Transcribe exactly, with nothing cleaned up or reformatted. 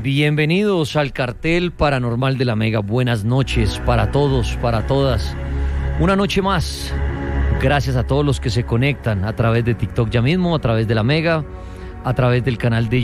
Bienvenidos al cartel paranormal de la Mega. Buenas noches para todos, para todas. Una noche más. Gracias a todos los que se conectan a través de TikTok ya mismo, a través de la Mega, a través del canal de